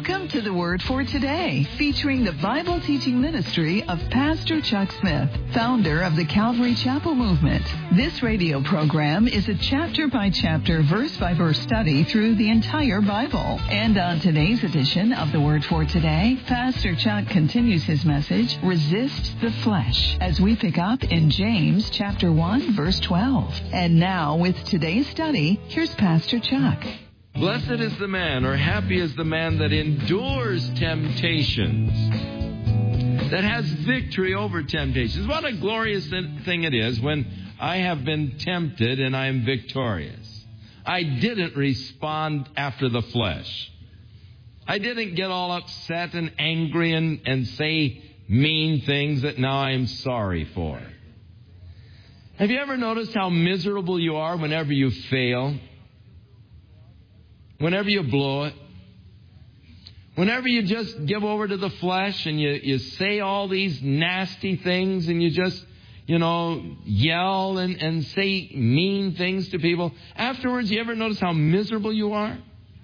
Welcome to the Word for Today, featuring the Bible teaching ministry of Pastor Chuck Smith, founder of the Calvary Chapel Movement. This radio program is a chapter-by-chapter, verse-by-verse study through the entire Bible. And on today's edition of the Word for Today, Pastor Chuck continues his message, Resist the Flesh, as we pick up in James chapter 1, verse 12. And now, with today's study, here's Pastor Chuck. Blessed is the man, or happy is the man that endures temptations, that has victory over temptations. What a glorious thing it is when I have been tempted and I am victorious. I didn't respond after the flesh. I didn't get all upset and angry and say mean things that now I am sorry for. Have you ever noticed how miserable you are whenever you fail? Whenever you blow it, whenever you just give over to the flesh and you say all these nasty things and you just, yell and say mean things to people, afterwards, you ever notice how miserable you are?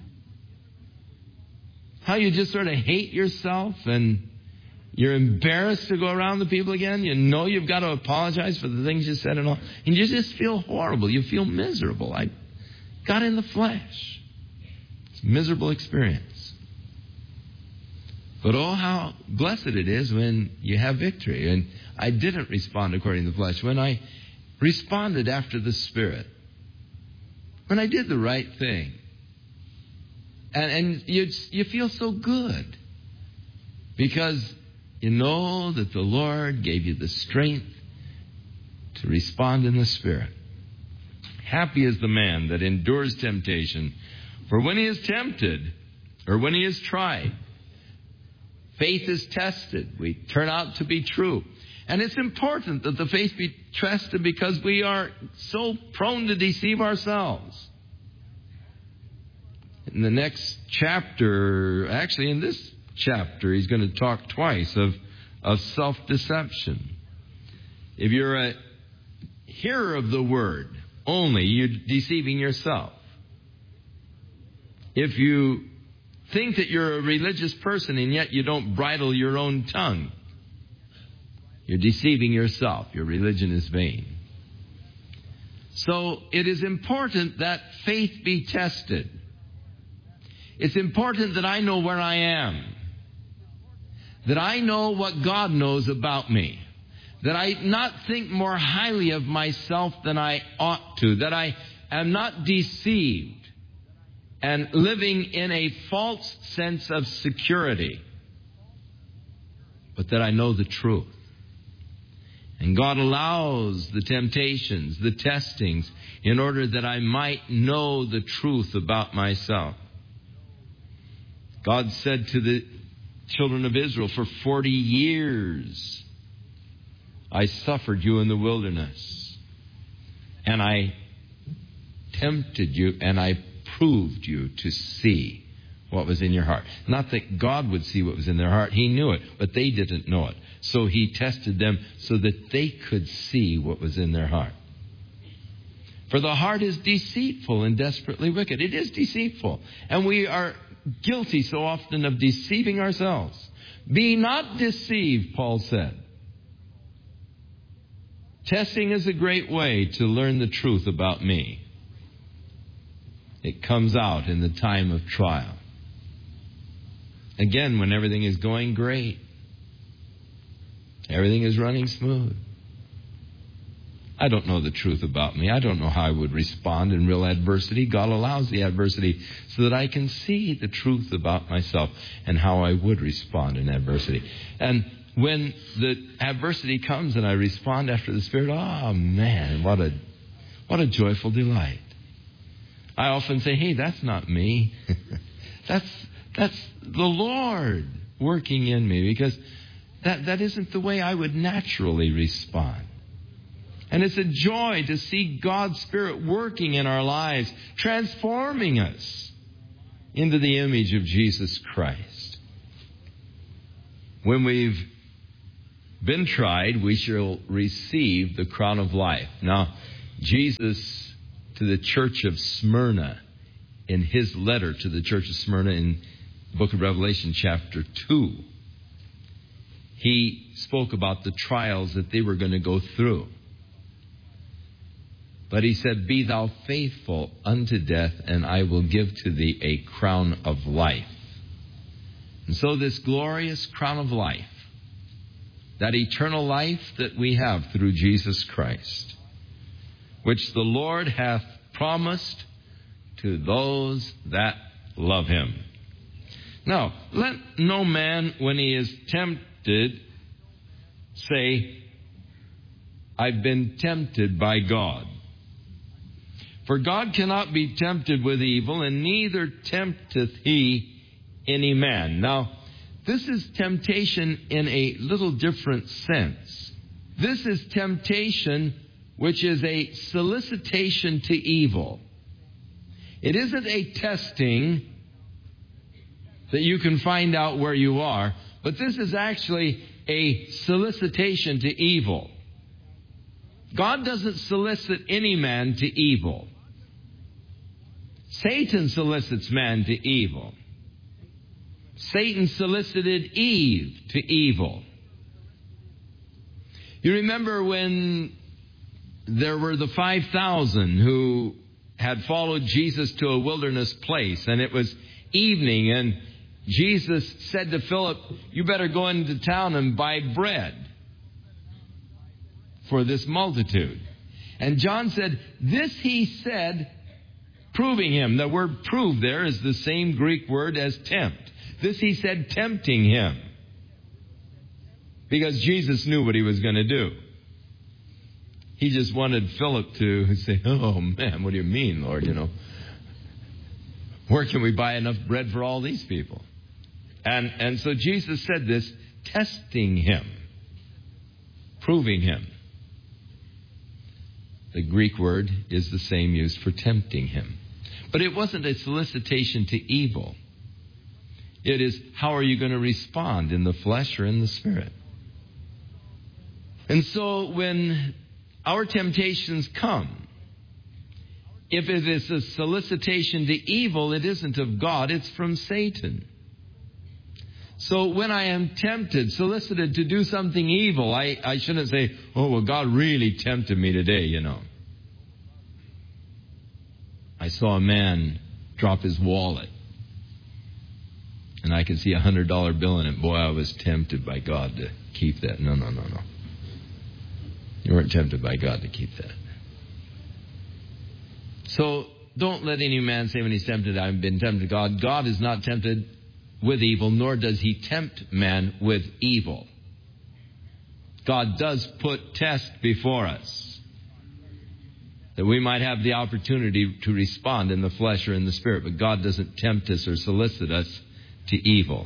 How you just sort of hate yourself and you're embarrassed to go around the people again. You know you've got to apologize for the things you said and all. And you just feel horrible. You feel miserable. I got in the flesh. Miserable experience. But oh, how blessed it is when you have victory. And I didn't respond according to the flesh. When I responded after the Spirit. When I did the right thing. And you feel so good. Because you know that the Lord gave you the strength to respond in the Spirit. Happy is the man that endures temptation. For when he is tempted, or when he is tried, faith is tested. We turn out to be true. And it's important that the faith be tested because we are so prone to deceive ourselves. In the next chapter, actually in this chapter, he's going to talk twice of self-deception. If you're a hearer of the word only, you're deceiving yourself. If you think that you're a religious person and yet you don't bridle your own tongue, you're deceiving yourself. Your religion is vain. So it is important that faith be tested. It's important that I know where I am. That I know what God knows about me. That I not think more highly of myself than I ought to. That I am not deceived and living in a false sense of security, but that I know the truth. And God allows the temptations, the testings, in order that I might know the truth about myself. God said to the children of Israel, for 40 years I suffered you in the wilderness, and I tempted you, and I proved you to see what was in your heart. Not that God would see what was in their heart. He knew it, but they didn't know it. So he tested them so that they could see what was in their heart. For the heart is deceitful and desperately wicked. It is deceitful. And we are guilty so often of deceiving ourselves. Be not deceived, Paul said. Testing is a great way to learn the truth about me. It comes out in the time of trial. Again, when everything is going great. Everything is running smooth. I don't know the truth about me. I don't know how I would respond in real adversity. God allows the adversity so that I can see the truth about myself and how I would respond in adversity. And when the adversity comes and I respond after the Spirit, oh man, what a joyful delight. I often say, hey, that's not me. That's the Lord working in me, because that isn't the way I would naturally respond. And it's a joy to see God's Spirit working in our lives, transforming us into the image of Jesus Christ. When we've been tried, we shall receive the crown of life. Now, Jesus, to the church of Smyrna, in his letter to the church of Smyrna in book of Revelation chapter 2, he spoke about the trials that they were going to go through. But he said, "Be thou faithful unto death, and I will give to thee a crown of life." And so this glorious crown of life, that eternal life that we have through Jesus Christ, which the Lord hath promised to those that love him. Now, let no man, when he is tempted, say, "I've been tempted by God." For God cannot be tempted with evil, and neither tempteth he any man. Now, this is temptation in a little different sense. This is temptation which is a solicitation to evil. It isn't a testing that you can find out where you are, but this is actually a solicitation to evil. God doesn't solicit any man to evil. Satan solicits man to evil. Satan solicited Eve to evil. You remember when there were the 5,000 who had followed Jesus to a wilderness place, and it was evening, and Jesus said to Philip, "You better go into town and buy bread for this multitude." And John said, "This he said, proving him." The word "prove" there is the same Greek word as tempt. This he said, tempting him. Because Jesus knew what he was going to do. He just wanted Philip to say, "Oh man, what do you mean, Lord? Where can we buy enough bread for all these people?" And so Jesus said this, testing him, proving him. The Greek word is the same used for tempting him. But it wasn't a solicitation to evil. It is, how are you going to respond, in the flesh or in the spirit? And so when our temptations come, if it is a solicitation to evil, it isn't of God, it's from Satan. So when I am tempted, solicited to do something evil, I shouldn't say, "Oh, well, God really tempted me today, I saw a man drop his wallet, and I could see a $100 bill in it. Boy, I was tempted by God to keep that." No. You weren't tempted by God to keep that. So don't let any man say when he's tempted, "I've been tempted." God is not tempted with evil, nor does he tempt man with evil. God does put tests before us that we might have the opportunity to respond in the flesh or in the spirit, but God doesn't tempt us or solicit us to evil.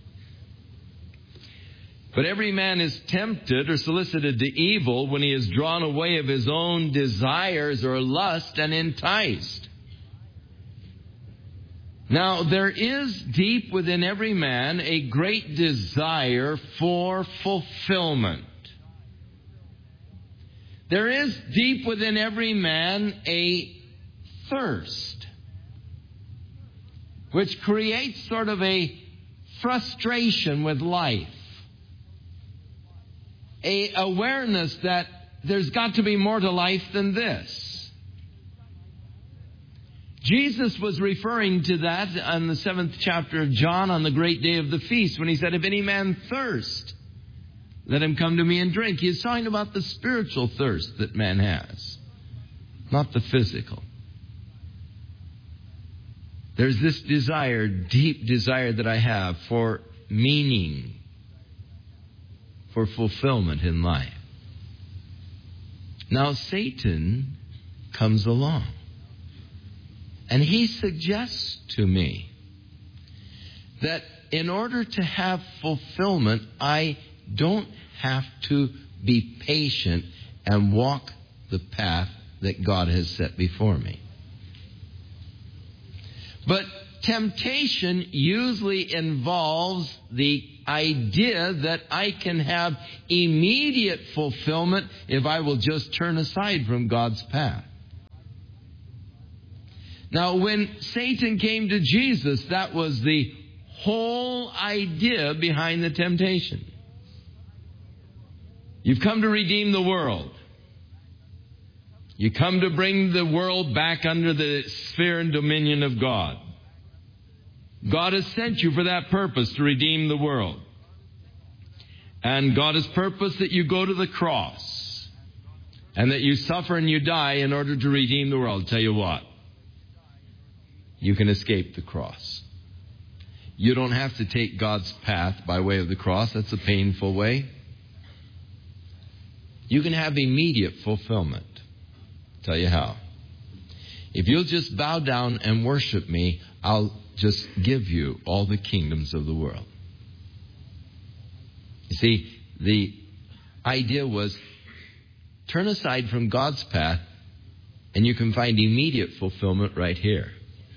But every man is tempted or solicited to evil when he is drawn away of his own desires or lust and enticed. Now, there is deep within every man a great desire for fulfillment. There is deep within every man a thirst, which creates sort of a frustration with life. A awareness that there's got to be more to life than this. Jesus was referring to that in the 7th chapter of John on the great day of the feast when he said, "If any man thirst, let him come to me and drink." He's talking about the spiritual thirst that man has, not the physical. There's this desire, deep desire that I have for meaning, for fulfillment in life. Now Satan comes along, and he suggests to me that in order to have fulfillment, I don't have to be patient and walk the path that God has set before me. But temptation usually involves the idea that I can have immediate fulfillment if I will just turn aside from God's path. Now, when Satan came to Jesus, that was the whole idea behind the temptation. You've come to redeem the world. You come to bring the world back under the sphere and dominion of God. God has sent you for that purpose, to redeem the world. And God has purposed that you go to the cross and that you suffer and you die in order to redeem the world. I'll tell you what, you can escape the cross. You don't have to take God's path by way of the cross. That's a painful way. You can have immediate fulfillment. I'll tell you how. If you'll just bow down and worship me, I'll just give you all the kingdoms of the world. You see, the idea was turn aside from God's path and you can find immediate fulfillment right here.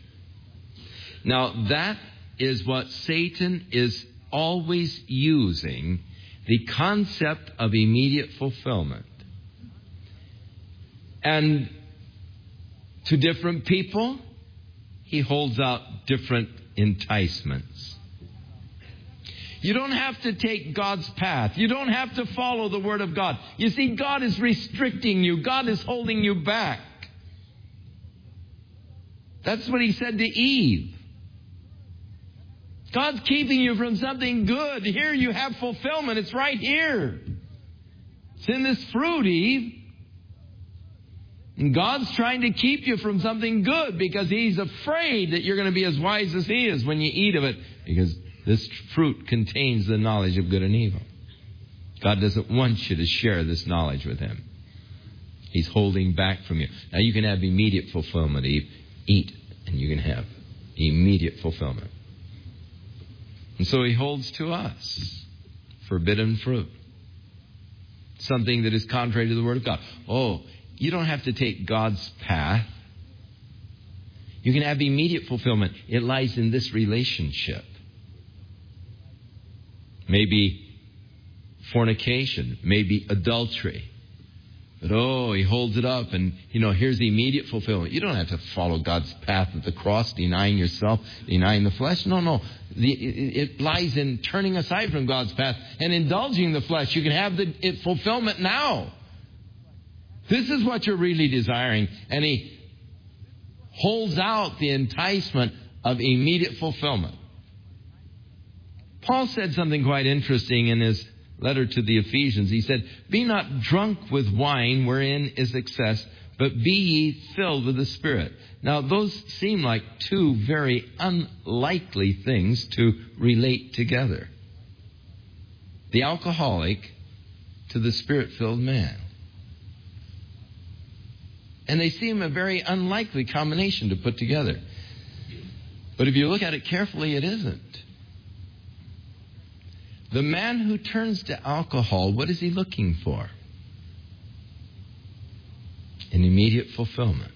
Now, that is what Satan is always using, the concept of immediate fulfillment. And to different people, he holds out different enticements. You don't have to take God's path. You don't have to follow the Word of God. You see, God is restricting you. God is holding you back. That's what he said to Eve. God's keeping you from something good. Here you have fulfillment. It's right here. It's in this fruit, Eve. And God's trying to keep you from something good because he's afraid that you're going to be as wise as he is when you eat of it, because this fruit contains the knowledge of good and evil. God doesn't want you to share this knowledge with him. He's holding back from you. Now you can have immediate fulfillment, Eve. Eat and you can have immediate fulfillment. And so he holds to us forbidden fruit. Something that is contrary to the Word of God. Oh, you don't have to take God's path. You can have immediate fulfillment. It lies in this relationship. Maybe fornication, maybe adultery. But he holds it up and, here's the immediate fulfillment. You don't have to follow God's path at the cross, denying yourself, denying the flesh. No. It lies in turning aside from God's path and indulging the flesh. You can have the fulfillment now. This is what you're really desiring. And he holds out the enticement of immediate fulfillment. Paul said something quite interesting in his letter to the Ephesians. He said, "Be not drunk with wine wherein is excess, but be ye filled with the Spirit." Now, those seem like two very unlikely things to relate together. The alcoholic to the Spirit-filled man. And they seem a very unlikely combination to put together. But if you look at it carefully, it isn't. The man who turns to alcohol, what is he looking for? An immediate fulfillment.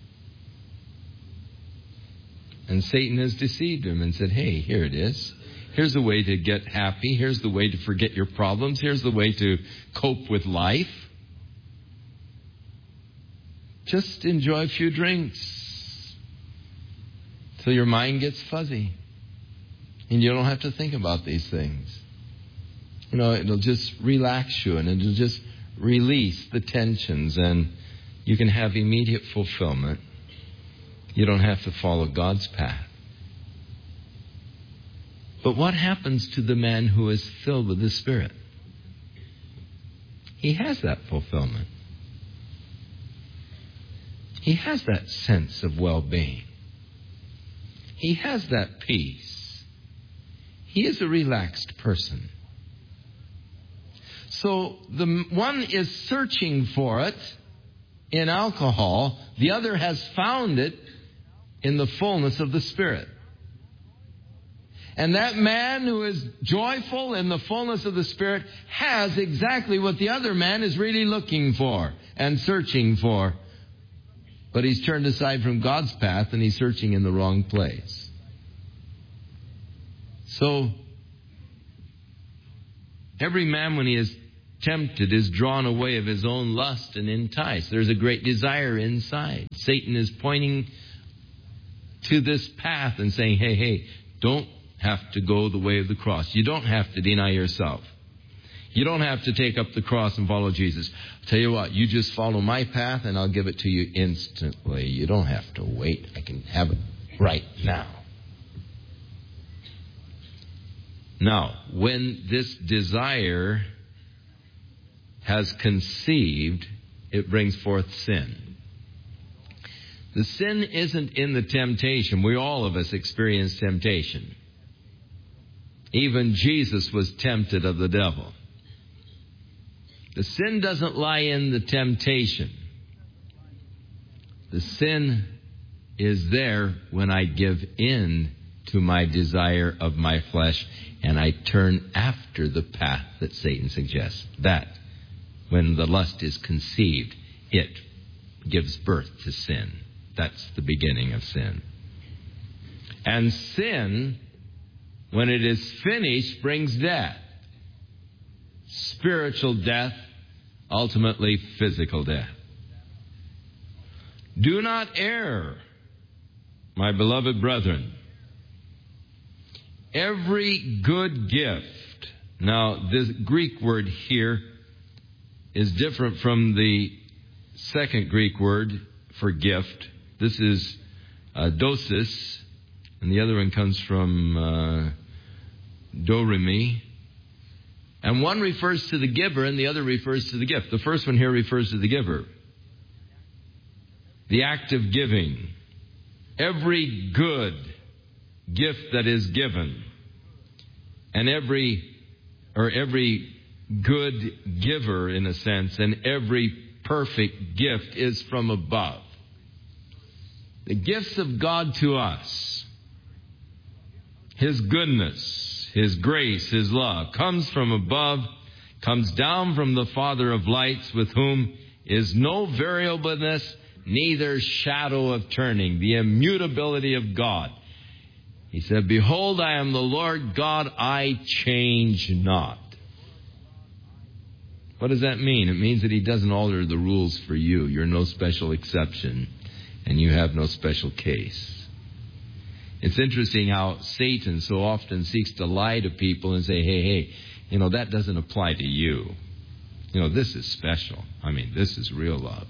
And Satan has deceived him and said, hey, here it is. Here's the way to get happy. Here's the way to forget your problems. Here's the way to cope with life. Just enjoy a few drinks till your mind gets fuzzy. And you don't have to think about these things. It'll just relax you and it'll just release the tensions and you can have immediate fulfillment. You don't have to follow God's path. But what happens to the man who is filled with the Spirit? He has that fulfillment. He has that sense of well-being. He has that peace. He is a relaxed person. So the one is searching for it in alcohol. The other has found it in the fullness of the Spirit. And that man who is joyful in the fullness of the Spirit has exactly what the other man is really looking for and searching for. But he's turned aside from God's path and he's searching in the wrong place. So, every man, when he is tempted, is drawn away of his own lust and enticed. There's a great desire inside. Satan is pointing to this path and saying, hey, don't have to go the way of the cross. You don't have to deny yourself. You don't have to take up the cross and follow Jesus. I'll tell you what, you just follow my path and I'll give it to you instantly. You don't have to wait. I can have it right now. Now, when this desire has conceived, it brings forth sin. The sin isn't in the temptation. All of us experience temptation. Even Jesus was tempted of the devil. The sin doesn't lie in the temptation. The sin is there when I give in to my desire of my flesh and I turn after the path that Satan suggests. That, when the lust is conceived, it gives birth to sin. That's the beginning of sin. And sin, when it is finished, brings death. Spiritual death, ultimately physical death. Do not err, my beloved brethren. Every good gift. Now, this Greek word here is different from the second Greek word for gift. This is dosis, and the other one comes from doremi. And one refers to the giver and the other refers to the gift. The first one here refers to the giver. The act of giving. Every good gift that is given, and every good giver, in a sense, and every perfect gift is from above. The gifts of God to us, His goodness, His grace, His love, comes from above, comes down from the Father of lights, with whom is no variableness, neither shadow of turning. The immutability of God. He said, behold, I am the Lord God, I change not. What does that mean? It means that He doesn't alter the rules for you. You're no special exception, and you have no special case. It's interesting how Satan so often seeks to lie to people and say, hey, that doesn't apply to you. This is special. This is real love.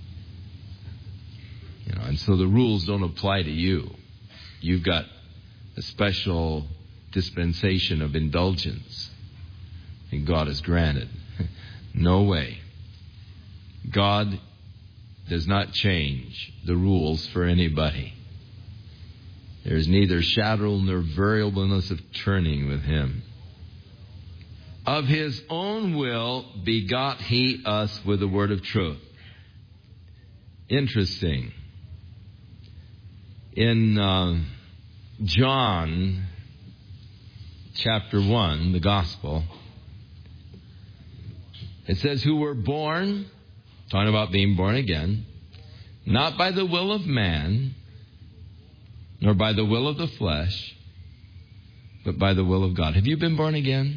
And so the rules don't apply to you. You've got a special dispensation of indulgence, and God has granted. No way. God does not change the rules for anybody. There is neither shadow nor variableness of turning with Him. Of His own will begot He us with the word of truth. Interesting. In John chapter 1, the Gospel, it says, who were born, talking about being born again, not by the will of man, nor by the will of the flesh, but by the will of God. Have you been born again?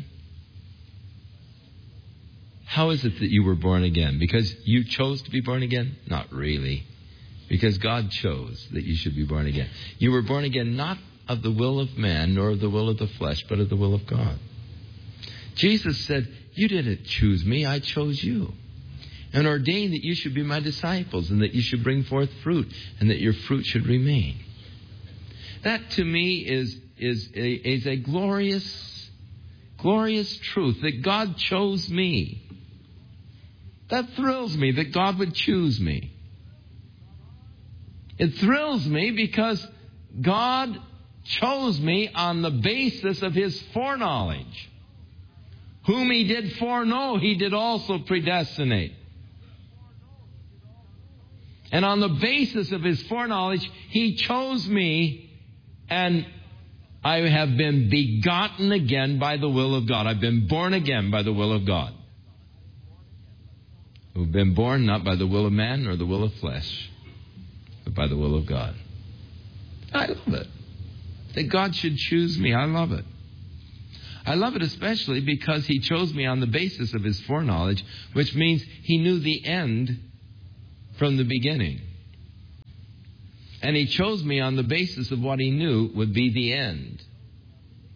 How is it that you were born again? Because you chose to be born again? Not really. Because God chose that you should be born again. You were born again not of the will of man, nor of the will of the flesh, but of the will of God. Jesus said, you didn't choose me, I chose you. And ordained that you should be my disciples, and that you should bring forth fruit, and that your fruit should remain. That to me is a glorious truth, that God chose me. That thrills me, that God would choose me. It thrills me because God chose me on the basis of His foreknowledge. Whom He did foreknow, He did also predestinate. And on the basis of His foreknowledge, He chose me, and I have been begotten again by the will of God. I've been born again by the will of God. Who've been born not by the will of man nor the will of flesh, but by the will of God. I love it. That God should choose me. I love it. I love it especially because He chose me on the basis of His foreknowledge, which means He knew the end from the beginning. And He chose me on the basis of what He knew would be the end.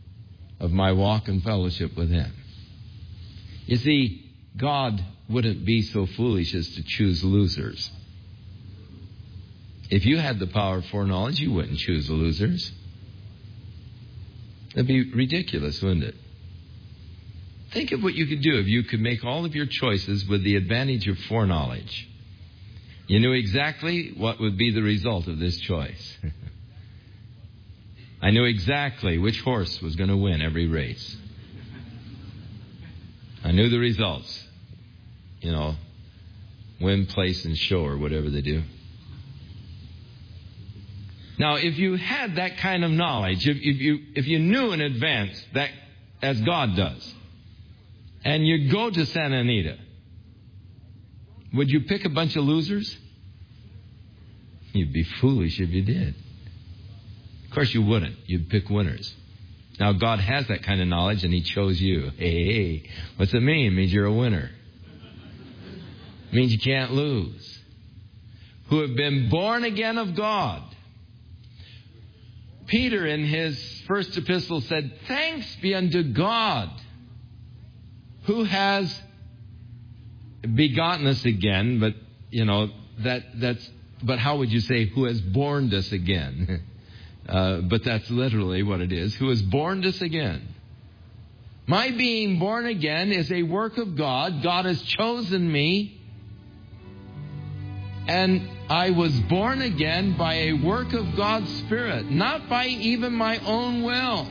of my walk and fellowship with Him. You see, God wouldn't be so foolish as to choose losers. If you had the power of foreknowledge, you wouldn't choose the losers. That'd be ridiculous, wouldn't it? Think of what you could do if you could make all of your choices with the advantage of foreknowledge. You knew exactly what would be the result of this choice. I knew exactly which horse was going to win every race. I knew the results. You know, win, place, and show, or whatever they do. Now, if you had that kind of knowledge, if you knew in advance that, as God does, and you go to Santa Anita, would you pick a bunch of losers? You'd be foolish if you did. Of course you wouldn't. You'd pick winners. Now, God has that kind of knowledge, and He chose you. Hey, what's it mean? It means you're a winner. It means you can't lose. Who have been born again of God. Peter, in his first epistle, said, "Thanks be unto God, who has begotten us again." But, you know, but how would you say, who has born us again? But that's literally what it is. Who has born us again. My being born again is a work of God. God has chosen me. And I was born again by a work of God's Spirit, not by even my own will.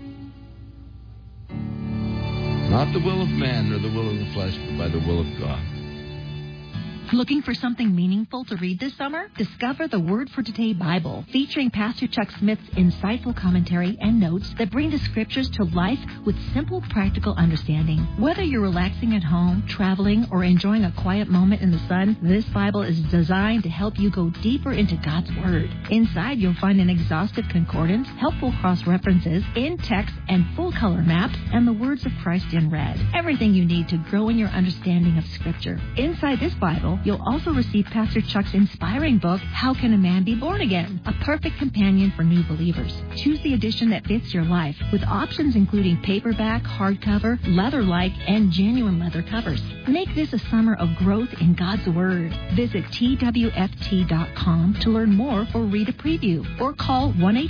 Not the will of man or the will of the flesh, but by the will of God. Looking for something meaningful to read this summer? Discover the Word for Today Bible, featuring Pastor Chuck Smith's insightful commentary and notes that bring the Scriptures to life with simple, practical understanding. Whether you're relaxing at home, traveling, or enjoying a quiet moment in the sun, this Bible is designed to help you go deeper into God's Word. Inside, you'll find an exhaustive concordance, helpful cross-references, in-text and full-color maps, and the words of Christ in red. Everything you need to grow in your understanding of Scripture. Inside this Bible, you'll also receive Pastor Chuck's inspiring book, How Can a Man Be Born Again? A perfect companion for new believers. Choose the edition that fits your life, with options including paperback, hardcover, leather-like, and genuine leather covers. Make this a summer of growth in God's Word. Visit twft.com to learn more or read a preview, or call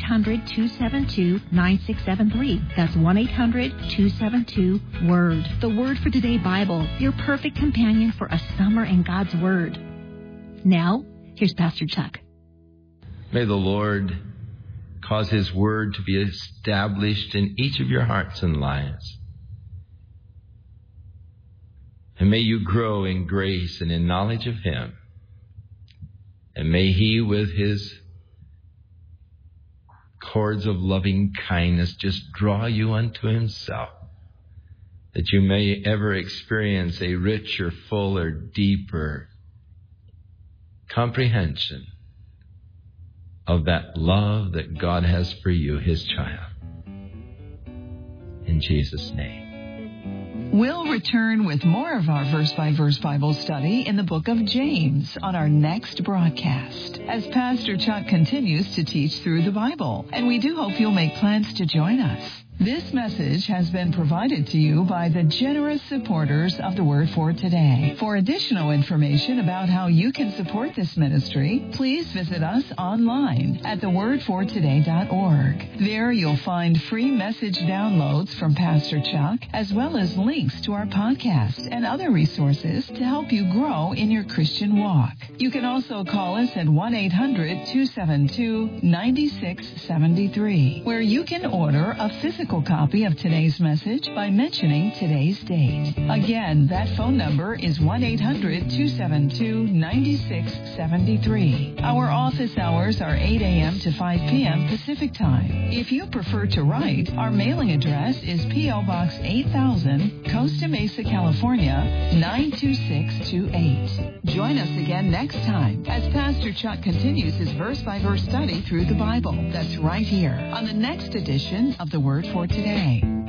1-800-272-9673. That's 1-800-272-WORD. The Word for Today Bible, your perfect companion for a summer in God's Word. Now, here's Pastor Chuck. May the Lord cause His Word to be established in each of your hearts and lives. And may you grow in grace and in knowledge of Him. And may He, with His cords of loving kindness, just draw you unto Himself, that you may ever experience a richer, fuller, deeper comprehension of that love that God has for you, His child. In Jesus' name. We'll return with more of our verse-by-verse Bible study in the book of James on our next broadcast, as Pastor Chuck continues to teach through the Bible. And we do hope you'll make plans to join us. This message has been provided to you by the generous supporters of the Word for Today. For additional information about how you can support this ministry, please visit us online at thewordfortoday.org. There you'll find free message downloads from Pastor Chuck, as well as links to our podcast and other resources to help you grow in your Christian walk. You can also call us at 1-800-272-9673, where you can order a physical copy of today's message by mentioning today's date. Again, that phone number is 1-800-272-9673. Our office hours are 8 a.m. to 5 p.m. Pacific Time. If you prefer to write, our mailing address is P.O. Box 8000, Costa Mesa, California, 92628. Join us again next time as Pastor Chuck continues his verse-by-verse study through the Bible. That's right here on the next edition of The Word for Today.